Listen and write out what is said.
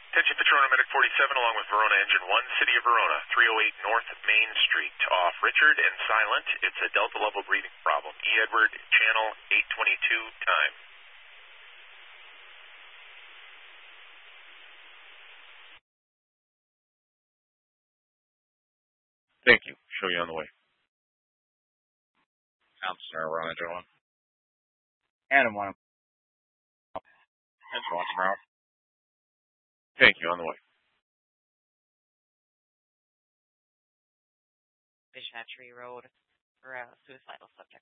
Attention Patrona Medic 47 along with Verona Engine 1, City of Verona, 308 North Main Street, off Richard and Silent. It's a Delta level breathing problem. E. Edward, channel 822, time. Thank you. Show you on the way. Center, Verona Engine 1. Adam 1. Engine 1 tomorrow. Thank you, on the way. Vision at Tree Road for a suicidal subject.